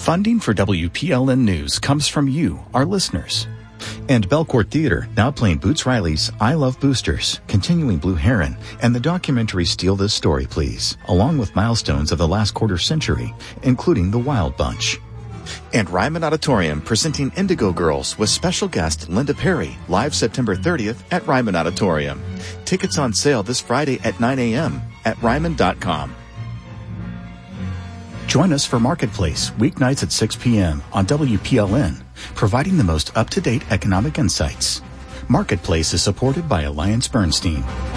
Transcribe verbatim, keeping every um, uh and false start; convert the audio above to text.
Funding for W P L N News comes from you, our listeners. And Belcourt Theater, now playing Boots Riley's I Love Boosters, continuing Blue Heron, and the documentary Steal This Story, Please, along with milestones of the last quarter century, including The Wild Bunch. And Ryman Auditorium presenting Indigo Girls with special guest Linda Perry, live September thirtieth at Ryman Auditorium. Tickets on sale this Friday at nine a.m. at ryman dot com. Join us for Marketplace, weeknights at six p.m. on W P L N, providing the most up-to-date economic insights. Marketplace is supported by Alliance Bernstein.